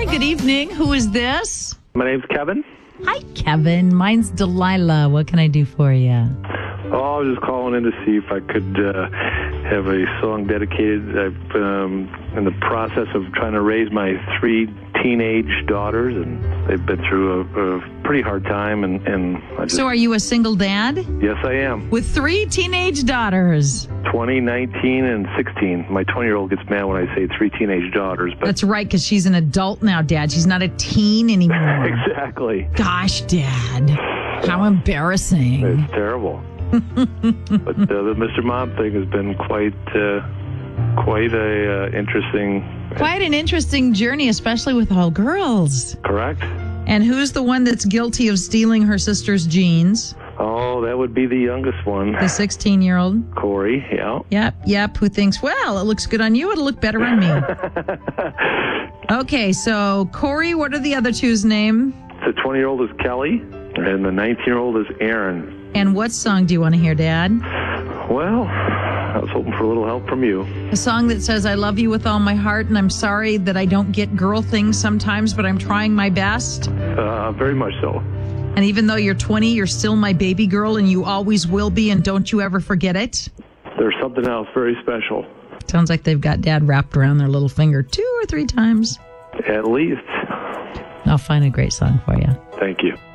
Good evening. Who is this? My name's Kevin. Hi, Kevin. Mine's Delilah. What can I do for you? Oh, I was just calling in to see if I could have a song dedicated. I've in the process of trying to raise my 3 teenage daughters, and they've been through a pretty hard time. And I just, So are you a single dad? Yes, I am. With 3 teenage daughters. 20, 19, and 16. My 20-year-old gets mad when I say 3 teenage daughters. But That's right, because she's an adult now, Dad. She's not a teen anymore. Exactly. Gosh, Dad. How embarrassing. It's terrible. But the Mr. Mom thing has been quite a interesting. Quite an interesting journey, especially with all girls. Correct. And who's the one that's guilty of stealing her sister's jeans? Oh, that would be the youngest one. The 16-year-old? Corey, yeah. Yep. Who thinks, well, it looks good on you, it'll look better on me. Okay, so Corey, what are the other two's name? The 20-year-old is Kelly, and the 19-year-old is Aaron. And what song do you want to hear, Dad? Well, I was hoping for a little help from you. A song that says, I love you with all my heart, and I'm sorry that I don't get girl things sometimes, but I'm trying my best. Very much so. And even though you're 20, you're still my baby girl, and you always will be, and don't you ever forget it. There's something else very special. Sounds like they've got Dad wrapped around their little finger 2 or 3 times. At least. I'll find a great song for you. Thank you.